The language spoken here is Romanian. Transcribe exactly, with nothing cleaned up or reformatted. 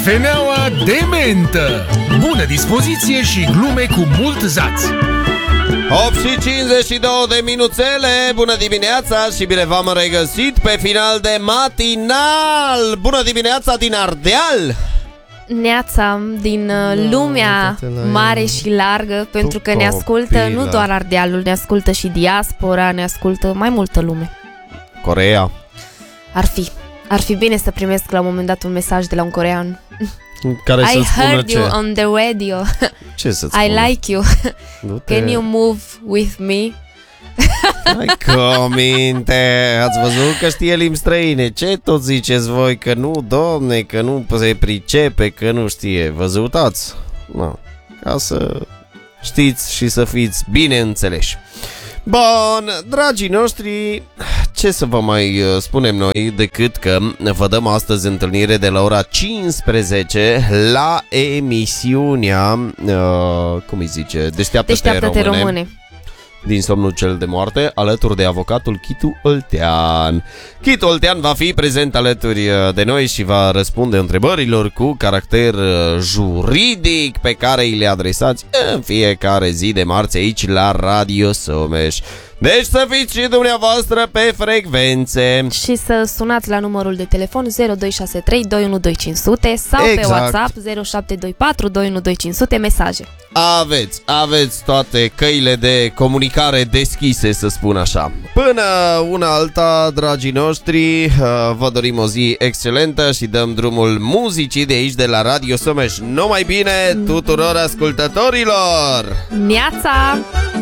Cafeneaua de mentă. Bună dispoziție și glume cu mult zaț. opt și cincizeci și două de minuțele. Bună dimineața și bine v-am regăsit pe final de matinal. Bună dimineața din Ardeal. Neața din uh, lumea mare și largă, pentru că ne ascultă nu doar Ardealul, ne ascultă și diaspora, ne ascultă mai multă lume. Coreea. Ar fi, ar fi bine să primesc la un moment dat un mesaj de la un corean. Care I să spună heard ce? you on the radio. Ce să-ți I spună? like you. Du-te. Can you move with me? Hai că minte, ați văzut că știe limbi străine. Ce tot ziceți voi? Că nu, domne, că nu se pricepe, că nu știe. Vă zăutați? No. Ca să știți și să fiți bine înțeleși. Bun, dragii noștri, ce să vă mai spunem noi decât că vă dăm astăzi întâlnire de la ora cincisprezece la emisiunea, uh, cum îi zice, Deșteaptă-te, Deșteaptă-te române. române. Din somnul cel de moarte, alături de avocatul Chitu Oltean. Chitu Oltean va fi prezent alături de noi și va răspunde întrebărilor cu caracter juridic pe care îi le adresați în fiecare zi de marți aici la Radio Someș. Deci să fiți și dumneavoastră pe frecvențe. Și să sunați la numărul de telefon zero doi șase trei doi unu doi cinci zero zero sau Exact. pe WhatsApp zero șapte doi patru doi unu doi cinci zero zero mesaje. Aveți, aveți toate căile de comunicare deschise, să spun așa. Până una alta, dragii noștri, vă dorim o zi excelentă și dăm drumul muzicii de aici de la Radio Someș. Numai bine tuturor ascultătorilor! Neața!